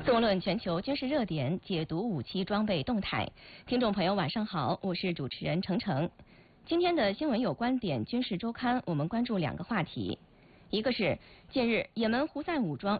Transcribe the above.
纵论全球军事热点，解读武器装备动态。听众朋友，晚上好，我是主持人程程。今天的新闻有观点军事周刊，我们关注两个话题。一个是近日也门胡塞武装